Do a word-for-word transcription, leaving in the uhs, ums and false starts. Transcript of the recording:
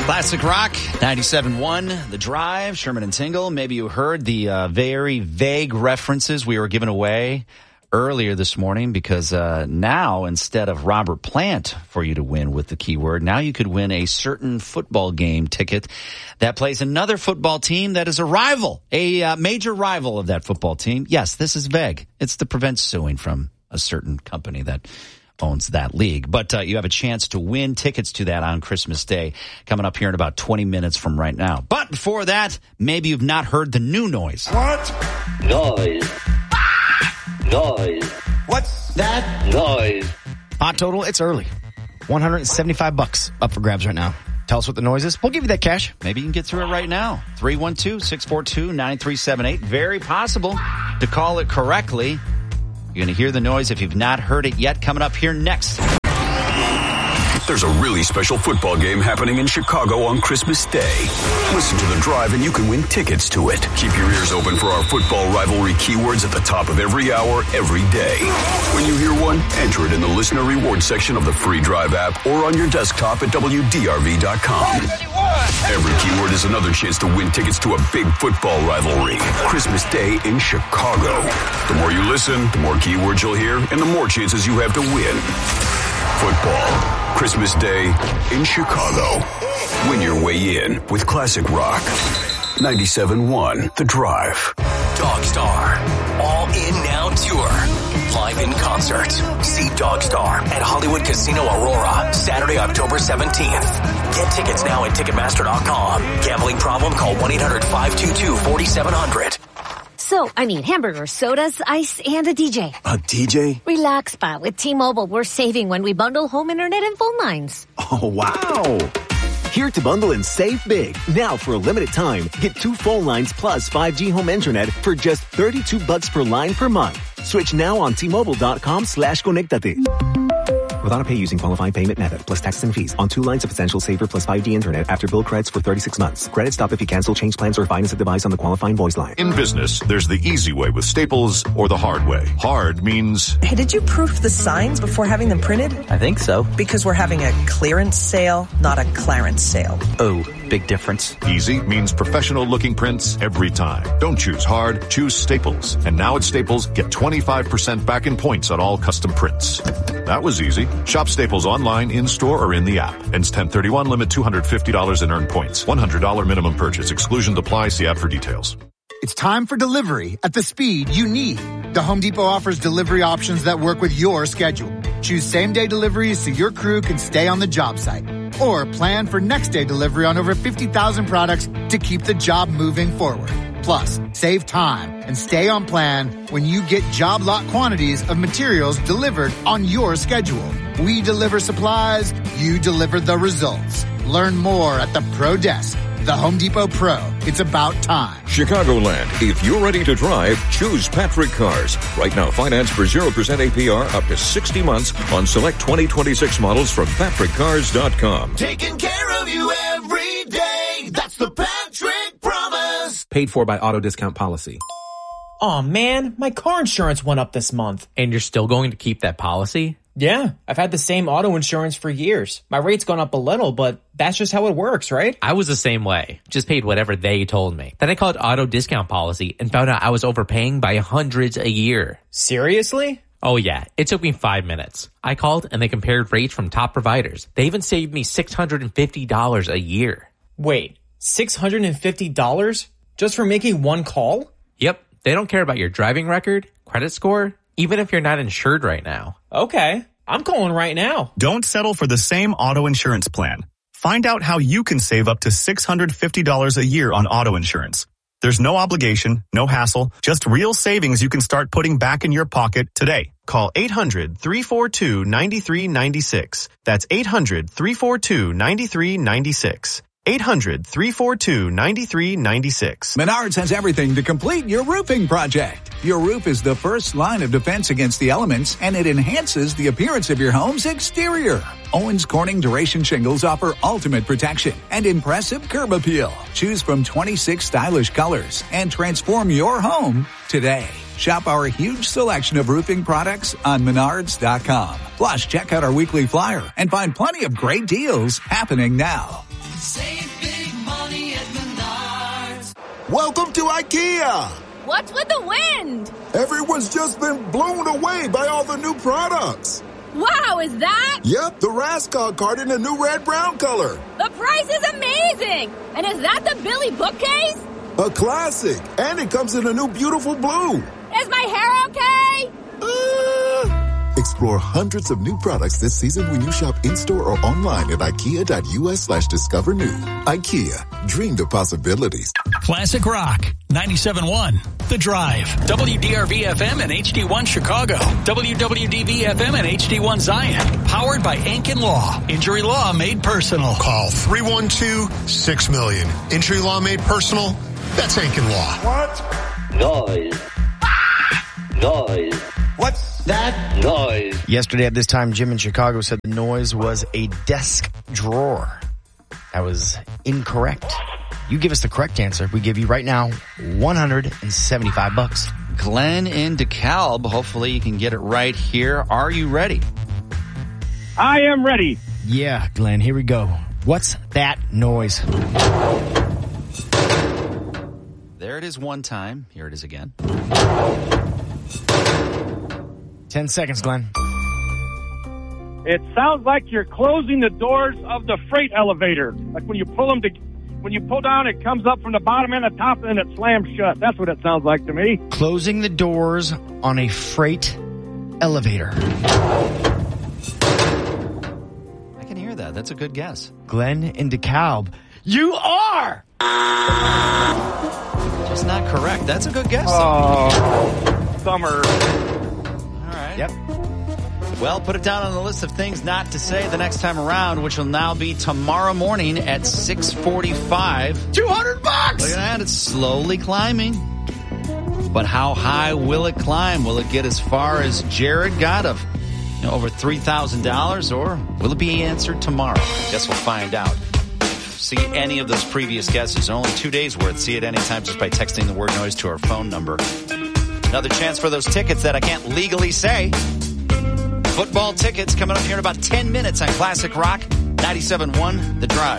Classic Rock, ninety-seven point one, The Drive, Sherman and Tingle. Maybe you heard the uh, very vague references we were giving away earlier this morning because uh, now, instead of Robert Plant for you to win with the keyword, now you could win a certain football game ticket that plays another football team that is a rival, a uh, major rival of that football team. Yes, this is vague. It's to prevent suing from a certain company that owns that league. But uh, you have a chance to win tickets to that on Christmas Day coming up here in about twenty minutes from right now. But before that, maybe you've not heard the new noise. What? Noise. Noise. What's that? Noise. Hot total, it's early. one hundred seventy-five bucks up for grabs right now. Tell us what the noise is. We'll give you that cash. Maybe you can get through it right now. three one two, six four two, nine three seven eight. Very possible to call it correctly. You're going to hear the noise if you've not heard it yet. Coming up here next. There's a really special football game happening in Chicago on Christmas Day. Listen to The Drive and you can win tickets to it. Keep your ears open for our football rivalry keywords at the top of every hour, every day. When you hear one, enter it in the listener reward section of the free Drive app or on your desktop at W D R V dot com. Every keyword is another chance to win tickets to a big football rivalry. Christmas Day in Chicago. The more you listen, the more keywords you'll hear, and the more chances you have to win. Football. Christmas Day in Chicago. Win your way in with Classic Rock. ninety-seven point one, The Drive. Dogstar. All In Now Tour. Live in concert. See Dogstar at Hollywood Casino Aurora, Saturday, October seventeenth. Get tickets now at Ticketmaster dot com. Gambling problem? Call one eight hundred five two two four seven zero zero. So, I mean, hamburgers, sodas, ice, and a D J. A D J? Relax, pa. With T-Mobile, we're saving when we bundle home internet and phone lines. Oh, wow. Here to bundle and save big. Now, for a limited time, get two phone lines plus five G home internet for just thirty-two bucks per line per month. Switch now on T-Mobile.com slash Conectate. With autopay using qualifying payment method, plus taxes and fees. On two lines of Essential Saver plus five G internet after bill credits for thirty-six months. Credit stop if you cancel, change plans, or finance a device on the qualifying voice line. In business, there's the easy way with Staples or the hard way. Hard means... Hey, did you proof the signs before having them printed? I think so. Because we're having a clearance sale, not a Clarence sale. Oh, big difference. Easy means professional-looking prints every time. Don't choose hard, choose Staples. And now at Staples, get twenty-five percent back in points on all custom prints. That was easy. Shop Staples online, in-store, or in the app. Ends ten thirty-one, limit two hundred fifty dollars in earned points. one hundred dollars minimum purchase. Exclusions apply. See app for details. It's time for delivery at the speed you need. The Home Depot offers delivery options that work with your schedule. Choose same-day deliveries so your crew can stay on the job site. Or plan for next-day delivery on over fifty thousand products to keep the job moving forward. Plus, save time and stay on plan when you get job lot quantities of materials delivered on your schedule. We deliver supplies, you deliver the results. Learn more at the Pro Desk. The Home Depot Pro. It's about time. Chicagoland. If you're ready to drive, choose Patrick Cars. Right now, finance for zero percent A P R up to sixty months on select twenty twenty-six models from Patrick Cars dot com. Taking care of you every day. That's the Patrick Promise. Paid for by Auto Discount Policy. Aw, man, my car insurance went up this month. And you're still going to keep that policy? Yeah, I've had the same auto insurance for years. My rate's gone up a little, but that's just how it works, right? I was the same way. Just paid whatever they told me. Then I called Auto Discount Policy and found out I was overpaying by hundreds a year. Seriously? Oh yeah, it took me five minutes. I called and they compared rates from top providers. They even saved me six hundred fifty dollars a year. Wait, six hundred fifty dollars just for making one call? Yep, they don't care about your driving record, credit score, even if you're not insured right now. Okay, I'm calling right now. Don't settle for the same auto insurance plan. Find out how you can save up to six hundred fifty dollars a year on auto insurance. There's no obligation, no hassle, just real savings you can start putting back in your pocket today. Call eight hundred, three four two, nine three nine six. That's eight hundred, three four two, nine three nine six. eight hundred, three four two, nine three nine six. Menards has everything to complete your roofing project. Your roof is the first line of defense against the elements, and it enhances the appearance of your home's exterior. Owens Corning Duration Shingles offer ultimate protection and impressive curb appeal. Choose from twenty-six stylish colors and transform your home today. Shop our huge selection of roofing products on Menards dot com. Plus, check out our weekly flyer and find plenty of great deals happening now. Save big money at Menards. Welcome to IKEA. What's with the wind? Everyone's just been blown away by all the new products. Wow, is that? Yep, the Raskog card in a new red-brown color. The price is amazing. And is that the Billy bookcase? A classic. And it comes in a new beautiful blue. Is my hair okay? Uh... Explore hundreds of new products this season when you shop in-store or online at ikea.us slash discover new. IKEA, dream the possibilities. Classic Rock, ninety-seven point one, The Drive. W D R V F M and H D one Chicago. W W D V F M and H D one Zion. Powered by Ankin Law. Injury law made personal. Call three one two, six million. Injury law made personal? That's Ankin Law. What? Noise. Noise. What's that? Noise. Yesterday at this time, Jim in Chicago said the noise was a desk drawer. That was incorrect. You give us the correct answer. We give you right now one hundred seventy-five bucks. Glenn in DeKalb. Hopefully you can get it right here. Are you ready? I am ready. Yeah, Glenn, here we go. What's that noise? There it is one time. Here it is again. Ten seconds, Glenn. It sounds like you're closing the doors of the freight elevator. Like when you pull them to, when you pull down, it comes up from the bottom and the top, and it slams shut. That's what it sounds like to me. Closing the doors on a freight elevator. I can hear that. That's a good guess. Glenn in DeKalb. You are! Just not correct. That's a good guess. Oh, summer. Yep. Well, put it down on the list of things not to say the next time around, which will now be tomorrow morning at six forty-five. two hundred bucks! Look at that. It's slowly climbing. But how high will it climb? Will it get as far as Jared got of you know, over three thousand dollars, or will it be answered tomorrow? Guess we'll find out. See any of those previous guesses. Only two days worth. See it anytime just by texting the word noise to our phone number. Another chance for those tickets that I can't legally say. Football tickets coming up here in about ten minutes on Classic Rock, ninety-seven point one, The Drive.